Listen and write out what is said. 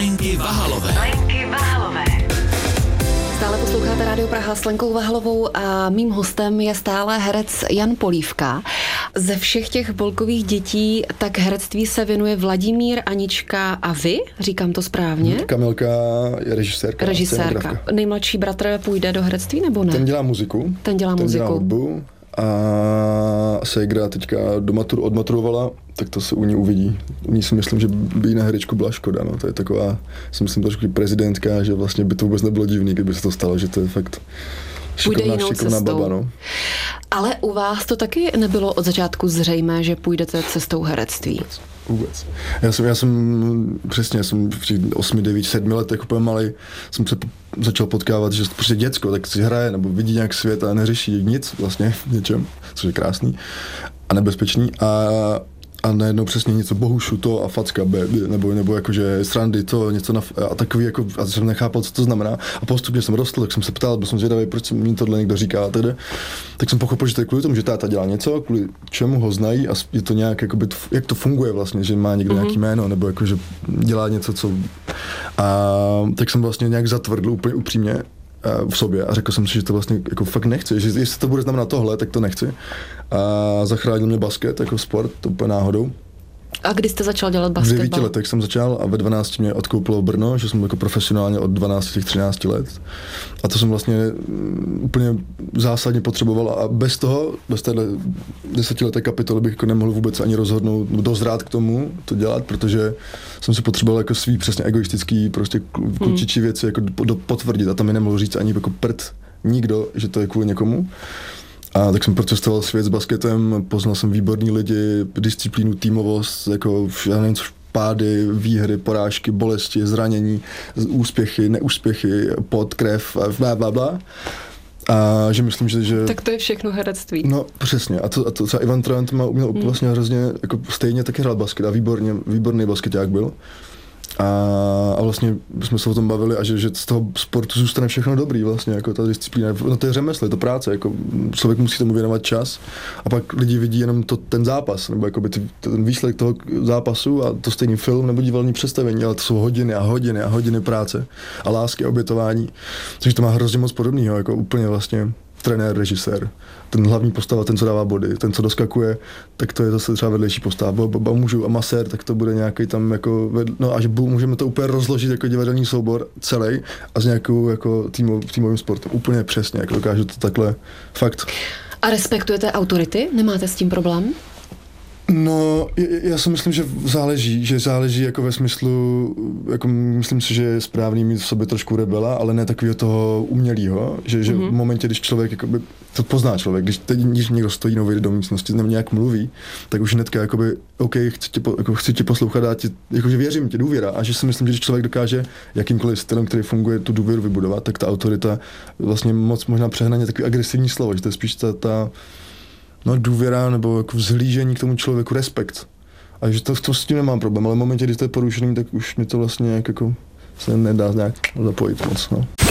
Lenky Vahalové. Stále posloucháte Rádio Praha s Lenkou Vahalovou a mým hostem je stále herec Jan Polívka. Ze všech těch Bolkových dětí tak herectví se věnuje Vladimír, Anička a vy? Říkám to správně? Kamilka je režisérka. Nejmladší bratr půjde do herectví nebo ne? Ten dělá muziku. Ten dělá hudbu a ségra teďka odmaturovala, tak to se u ní uvidí. U ní si myslím, že by jí na herečku byla škoda. No. To je taková, si myslím, trošku prezidentka, že vlastně by to vůbec nebylo divný, kdyby se to stalo, že to je fakt šikovná baba. No. Ale u vás to taky nebylo od začátku zřejmé, že půjdete cestou herectví. Vůbec. Já jsem přesně, při 8, 9, 7 letech úplně malej, jsem se začal potkávat, že prostě děcko tak si hraje nebo vidí nějak svět a neřeší nic vlastně v něčem, což je krásný a nebezpečný a najednou přesně něco bohušu to a facka nebo jakože srandy to něco a takový jako a jsem nechápal, co to znamená a postupně jsem rostl, tak jsem se ptal, byl jsem zvědavý, proč mi tohle někdo říká a tak jsem pochopil, že to je kvůli tomu, že táta dělá něco, kvůli čemu ho znají a je to nějak jakoby, jak to funguje vlastně, že má někdo nějaký jméno nebo jakože dělá něco, co a tak jsem vlastně nějak zatvrdl úplně upřímně v sobě a řekl jsem si, že to vlastně jako fakt nechci, že jestli to bude znamenat tohle, tak to nechci. A zachránil mě basket jako sport, to úplně náhodou. A kdy jste začal dělat basketbal? V 9 letech jsem začal a ve 12 mě odkoupilo Brno, že jsem jako profesionálně od 12-13 let. A to jsem vlastně úplně zásadně potřeboval a bez téhle 10leté kapitoly bych jako nemohl vůbec ani rozhodnout, dozrát k tomu to dělat, protože jsem si potřeboval jako svý přesně egoistický prostě klučičí věci jako potvrdit a tam mi nemohl říct ani jako prd nikdo, že to je kvůli někomu. A tak jsem procestoval svět s basketem, poznal jsem výborný lidi, disciplínu, týmovost, jako já nevím, pády, výhry, porážky, bolesti, zranění, úspěchy, neúspěchy, pot, krev a blablabla. A že myslím, že... Tak to je všechno herectví. No, přesně. A to třeba Ivan Trent uměl vlastně hrozně, jako stejně taky hrál basket a výborný basketák byl. A vlastně jsme se o tom bavili a že z toho sportu zůstane všechno dobrý vlastně, jako ta disciplína, no to je řemeslo, je to práce, jako člověk musí tomu věnovat čas a pak lidi vidí jenom ten zápas, nebo jakoby ten výsledek toho zápasu a to stejný film nebo divadelní představení, ale to jsou hodiny a hodiny a hodiny práce a lásky a obětování, takže to má hrozně moc podobného, jako úplně vlastně trenér, režisér, ten hlavní postava, ten, co dává body, ten, co doskakuje, tak to je zase třeba vedlejší postava, mužů a masér, tak to bude nějaký tam jako, no a že můžeme to úplně rozložit jako divadelní soubor celý a s nějakou jako týmovým sportem, úplně přesně, jak dokážu to takhle, fakt. A respektujete autority? Nemáte s tím problém? No, já si myslím, že záleží jako ve smyslu, jako myslím si, že je správný mít v sobě trošku rebela, ale ne takového toho umělýho, že v momentě, když člověk, jakoby, to pozná člověk, když někdo stojí nový do místnosti, nebo nějak mluví, tak už hnedka jakoby, OK, chci tě poslouchat a jakože věřím ti, důvěra, a že si myslím, že když člověk dokáže jakýmkoliv stylem, který funguje, tu důvěru vybudovat, tak ta autorita vlastně moc možná přehnaně takový agresivní slovo, že to je spíš ta důvěra nebo jako vzhlížení k tomu člověku, respekt. A že to s tím nemám problém, ale v momentě, kdy to je porušený, tak už mi to vlastně jako se nedá nějak zapojit moc. No.